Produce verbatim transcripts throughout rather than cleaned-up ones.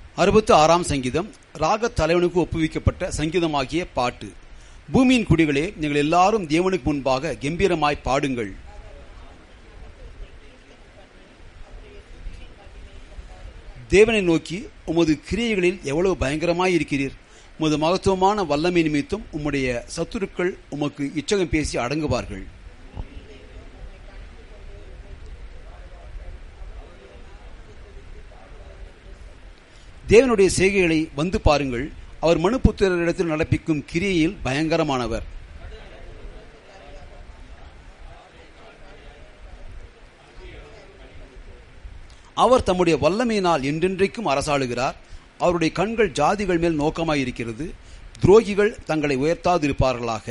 அறுபத்தி ஆறாம் சங்கீதம் ராக தலைவனுக்கு ஒப்புவிக்கப்பட்ட சங்கீதமாகிய பாட்டு. பூமியின் குடிகளே, நீங்கள் எல்லாரும் தேவனுக்கு முன்பாக கம்பீரமாய் பாடுங்கள். தேவனை நோக்கி, உமது கிரியைகளில் எவ்வளவு பயங்கரமாய் இருக்கிறீர். உமது மகத்துவமான வல்லமை நிமித்தம் உம்முடைய சத்துருக்கள் உமக்கு இச்சகம் பேசி அடங்குவார்கள். தேவனுடைய செய்கைகளை வந்து பாருங்கள். அவர் மனுபுத்திரரிடத்தில் நடப்பிக்கும் கிரியையில் பயங்கரமானவர். அவர் தம்முடைய வல்லமையினால் என்றென்றைக்கும் அரசாளுகிறார். அவருடைய கண்கள் ஜாதிகள் மேல் நோக்கமாயிருக்கிறது. துரோகிகள் தங்களை உயர்த்தாதிருப்பார்களாக.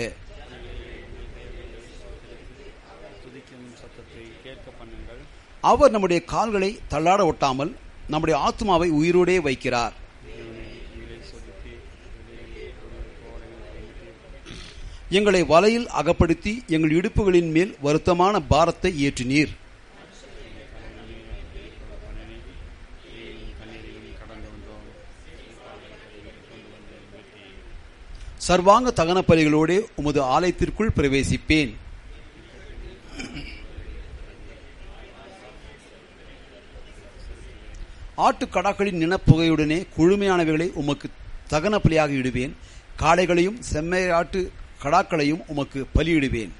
அவர் நம்முடைய கால்களை தள்ளாட ஒட்டாமல் நம்முடைய ஆத்மாவை உயிரோடே வைக்கிறார். எங்களை வலையில் அகப்படுத்தி எங்கள் இடுப்புகளின் மேல் வருத்தமான பாரத்தை ஏற்றினீர். சர்வாங்க தகன பலிகளோடே உமது ஆலயத்திற்குள் பிரவேசிப்பேன். ஆட்டுக்கடாக்களின் நினப்புகையுடனே குழுமையானவைகளை உமக்கு தகன பலியாக இடுவேன். காளைகளையும் செம்மையாட்டு கடாக்களையும் உமக்கு பலியிடுவேன்.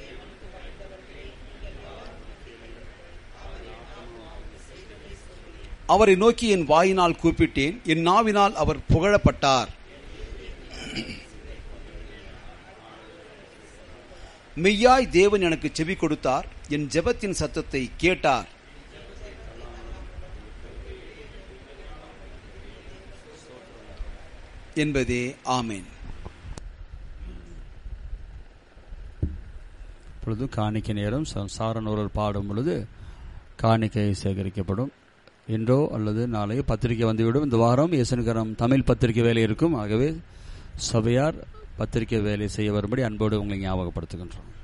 அவரை நோக்கி என் வாயினால் கூப்பிட்டேன், என் நாவினால் அவர் புகழப்பட்டார். மெய்யாய் தேவன் எனக்கு செவி கொடுத்தார், என் ஜெபத்தின் சத்தத்தை கேட்டார். என்பதே ஆமேன். இப்பொழுது காணிக்கை நேரம். சாரணூரர் பாடும் பொழுது காணிக்கை சேகரிக்கப்படும். இன்றோ அல்லது நாளையோ பத்திரிகை வந்துவிடும். இந்த வாரம் இயேசுவின் தமிழ் பத்திரிகை வேலை இருக்கும். ஆகவே சபையார் பத்திரிகை வேலை செய்ய வரும்படி அன்போடு உங்களை ஞாபகப்படுத்துகின்றோம்.